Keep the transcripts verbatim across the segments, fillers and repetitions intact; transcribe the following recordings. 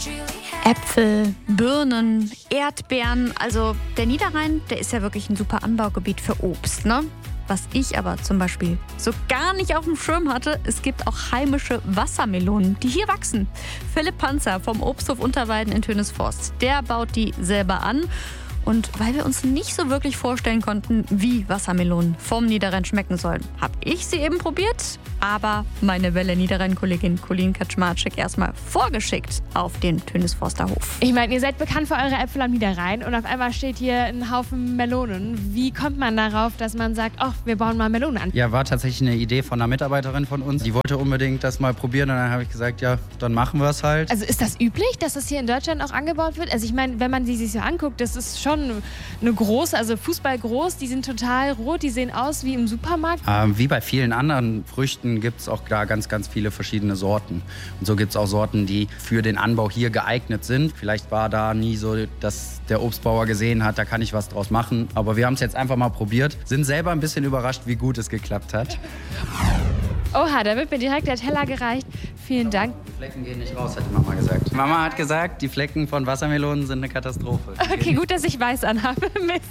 Äpfel, Birnen, Erdbeeren. Also der Niederrhein, der ist ja wirklich ein super Anbaugebiet für Obst, ne? Was ich aber zum Beispiel so gar nicht auf dem Schirm hatte, es gibt auch heimische Wassermelonen, die hier wachsen. Philipp Panzer vom Obsthof Unterweiden in Tönisforst, der baut die selber an. Und weil wir uns nicht so wirklich vorstellen konnten, wie Wassermelonen vom Niederrhein schmecken sollen, habe ich sie eben probiert, aber meine Welle Niederrhein-Kollegin Colleen Kaczmarczyk erstmal vorgeschickt auf den Tönisforster Hof. Ich meine, ihr seid bekannt für eure Äpfel am Niederrhein und auf einmal steht hier ein Haufen Melonen. Wie kommt man darauf, dass man sagt, ach, wir bauen mal Melonen an? Ja, war tatsächlich eine Idee von einer Mitarbeiterin von uns. Die wollte unbedingt das mal probieren und dann habe ich gesagt, ja, dann machen wir es halt. Also ist das üblich, dass das hier in Deutschland auch angebaut wird? Also ich meine, wenn man die sich so anguckt, das ist schon eine große, also Fußball groß, die sind total rot, die sehen aus wie im Supermarkt. Ähm, wie bei vielen anderen Früchten gibt es auch da ganz, ganz viele verschiedene Sorten. Und so gibt es auch Sorten, die für den Anbau hier geeignet sind. Vielleicht war da nie so, dass der Obstbauer gesehen hat, da kann ich was draus machen. Aber wir haben es jetzt einfach mal probiert, sind selber ein bisschen überrascht, wie gut es geklappt hat. Oha, da wird mir direkt der Teller gereicht. Vielen Dank. Die Flecken gehen nicht raus, hat die Mama gesagt. Mama hat gesagt, die Flecken von Wassermelonen sind eine Katastrophe. Okay, gut, dass ich weiß anhabe. Mist.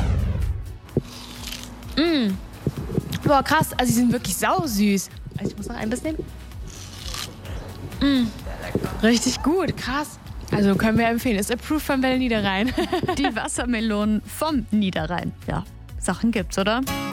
Mm. Boah, krass. Also, sie sind wirklich sausüß. Also, ich muss noch ein bisschen. Mm. Richtig gut, krass. Also, können wir empfehlen. Ist approved von Welle Niederrhein. Die Wassermelonen vom Niederrhein. Ja, Sachen gibt's, oder?